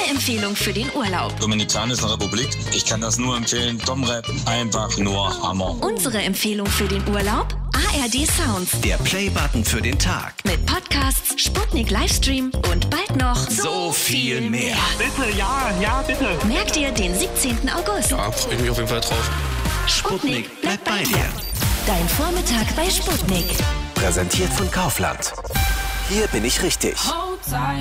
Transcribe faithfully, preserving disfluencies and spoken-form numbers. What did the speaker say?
Deine Empfehlung für den Urlaub. Dominikanische Republik. Ich kann das nur empfehlen. Domrep, einfach nur Hammer. Unsere Empfehlung für den Urlaub? A R D Sounds. Der Playbutton für den Tag. Mit Podcasts, Sputnik Livestream und bald noch so viel mehr. Bitte, ja, ja, bitte. Merkt ihr den siebzehnten August. Ja, freue ich mich auf jeden Fall drauf. Sputnik bleibt bei dir. Dein Vormittag bei Sputnik. Präsentiert von Kaufland. Hier bin ich richtig.